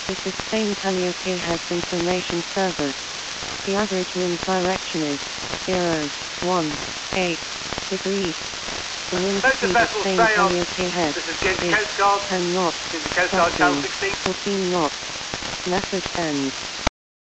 This is Spain Calliope has information service. The average wind direction is 018 degrees. The wind speed at Spain Calliope head This is Ghent is Coast Guard. 10 knots, This is Coast Guard Channel 16. 14 knots. Message ends.